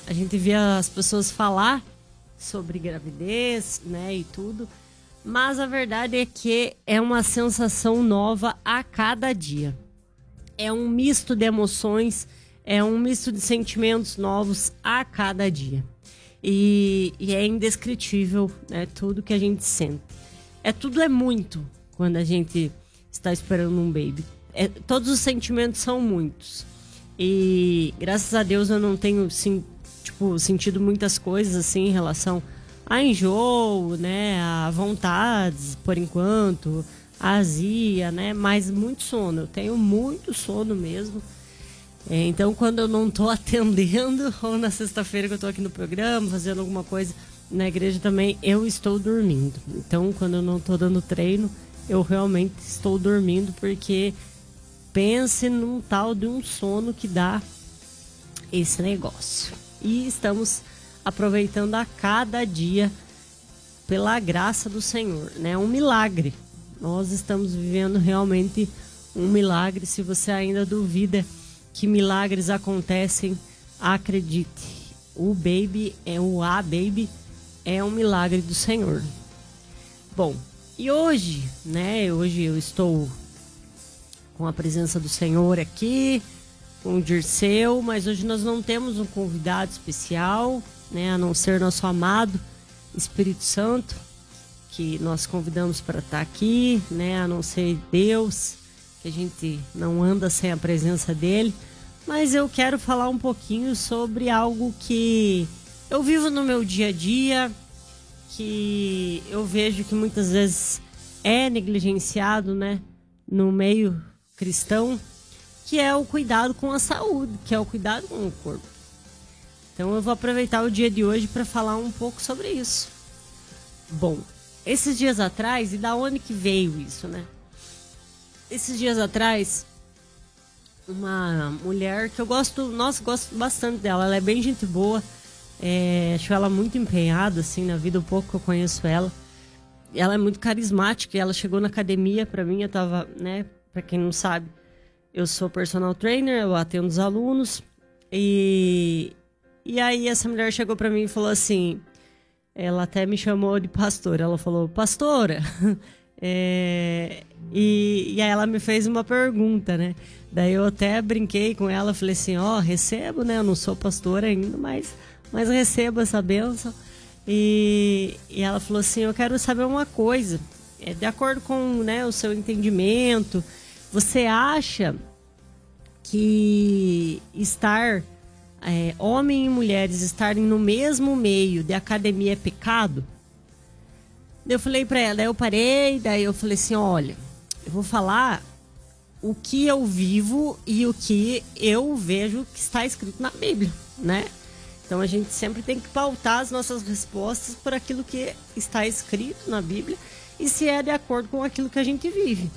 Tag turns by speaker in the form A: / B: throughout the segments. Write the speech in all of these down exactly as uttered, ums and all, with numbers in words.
A: a gente via as pessoas falar sobre gravidez, né, e tudo, mas a verdade é que é uma sensação nova a cada dia. É um misto de emoções, é um misto de sentimentos novos a cada dia. E, e é indescritível, né, tudo que a gente sente. É tudo é muito quando a gente está esperando um baby. É, todos os sentimentos são muitos. E graças a Deus eu não tenho sim, tipo, sentido muitas coisas assim em relação a enjoo, né, a vontades, por enquanto, a azia, né, mas muito sono. Eu tenho muito sono mesmo. É, então, quando eu não tô atendendo, ou na sexta-feira que eu tô aqui no programa, fazendo alguma coisa na igreja também, eu estou dormindo. Então, quando eu não tô dando treino, eu realmente estou dormindo, porque pense num tal de um sono que dá esse negócio. E estamos aproveitando a cada dia pela graça do Senhor, né? Um milagre. Nós estamos vivendo realmente um milagre. Se você ainda duvida que milagres acontecem, acredite. O baby, é o A Baby, é um milagre do Senhor. Bom, e hoje, né? Hoje eu estou com a presença do Senhor aqui, com o Dirceu, mas hoje nós não temos um convidado especial, né, a não ser nosso amado Espírito Santo, que nós convidamos para estar aqui, né, a não ser Deus, que a gente não anda sem a presença dele. Mas eu quero falar um pouquinho sobre algo que eu vivo no meu dia a dia, que eu vejo que muitas vezes é negligenciado, né, no meio cristão, que é o cuidado com a saúde, que é o cuidado com o corpo. Então eu vou aproveitar o dia de hoje para falar um pouco sobre isso. Bom, esses dias atrás, e da onde que veio isso, né? Esses dias atrás, uma mulher que eu gosto, nossa, gosto bastante dela, ela é bem gente boa, é, acho ela muito empenhada, assim, na vida, o pouco que eu conheço ela. Ela é muito carismática, e ela chegou na academia para mim, eu tava, né, para quem não sabe, eu sou personal trainer, eu atendo os alunos, e, e aí essa mulher chegou para mim e falou assim, ela até me chamou de pastora, ela falou, pastora, é, e, e aí ela me fez uma pergunta, né, daí eu até brinquei com ela, falei assim, ó, oh, recebo, né, eu não sou pastora ainda, mas, mas recebo essa bênção, e, e ela falou assim, eu quero saber uma coisa, é, de acordo com, né, o seu entendimento, você acha que estar, é, homem e mulheres estarem no mesmo meio de academia é pecado? Eu falei pra ela, daí eu parei, daí eu falei assim, olha, eu vou falar o que eu vivo e o que eu vejo que está escrito na Bíblia, né? Então a gente sempre tem que pautar as nossas respostas por aquilo que está escrito na Bíblia e se é de acordo com aquilo que a gente vive.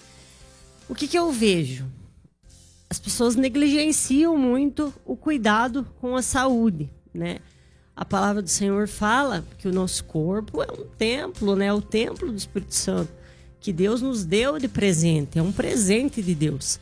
A: O que que eu vejo? As pessoas negligenciam muito o cuidado com a saúde, né? A palavra do Senhor fala que o nosso corpo é um templo, né? O templo do Espírito Santo, que Deus nos deu de presente, é um presente de Deus.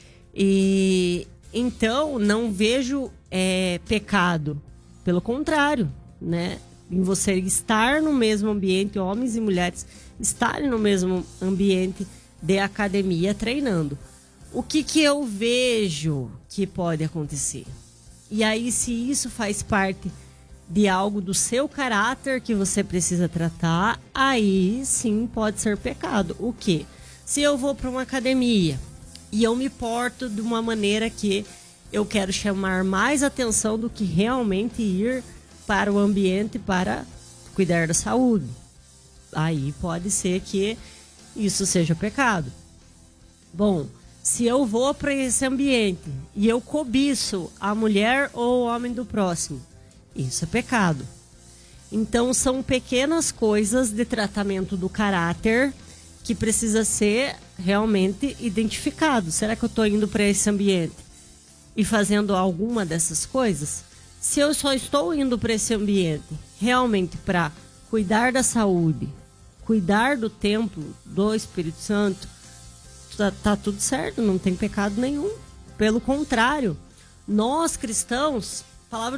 A: E então não vejo é, pecado, pelo contrário, né? Em você estar no mesmo ambiente, homens e mulheres estarem no mesmo ambiente de academia treinando. O que que eu vejo que pode acontecer? E aí, se isso faz parte de algo do seu caráter que você precisa tratar, aí sim pode ser pecado. O quê? Se eu vou para uma academia e eu me porto de uma maneira que eu quero chamar mais atenção do que realmente ir para o ambiente para cuidar da saúde, aí pode ser que isso seja pecado. Bom, se eu vou para esse ambiente e eu cobiço a mulher ou o homem do próximo, isso é pecado. Então são pequenas coisas de tratamento do caráter que precisa ser realmente identificado. Será que eu estou indo para esse ambiente e fazendo alguma dessas coisas? Se eu só estou indo para esse ambiente realmente para cuidar da saúde, cuidar do templo do Espírito Santo, tá, tá tudo certo, não tem pecado nenhum. Pelo contrário, nós cristãos, a palavra